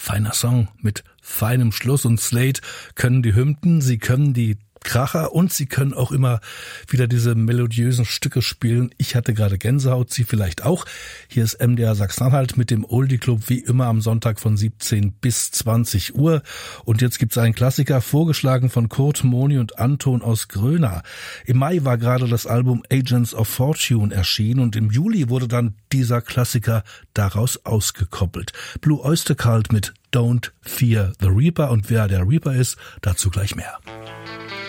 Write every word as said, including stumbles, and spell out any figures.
feiner Song mit feinem Schluss und Slade können die Hymnen, sie können die Kracher und sie können auch immer wieder diese melodiösen Stücke spielen. Ich hatte gerade Gänsehaut, Sie vielleicht auch. Hier ist M D R Sachsen-Anhalt mit dem Oldie Club wie immer am Sonntag von siebzehn bis zwanzig Uhr. Und jetzt gibt's einen Klassiker, vorgeschlagen von Kurt, Moni und Anton aus Gröna. Im Mai war gerade das Album Agents of Fortune erschienen und im Juli wurde dann dieser Klassiker daraus ausgekoppelt. Blue Oyster Cult mit Don't Fear the Reaper, und wer der Reaper ist, dazu gleich mehr.